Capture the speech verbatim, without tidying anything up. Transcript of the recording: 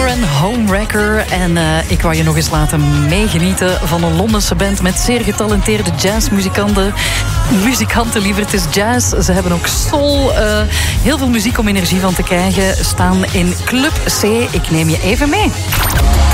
Sheeran, Homewrecker. En uh, ik wou je nog eens laten meegenieten van een Londense band met zeer getalenteerde jazzmuzikanten. Muzikanten liever, het is jazz. Ze hebben ook soul. Uh, heel veel muziek om energie van te krijgen. Staan in Club C. Ik neem je even mee.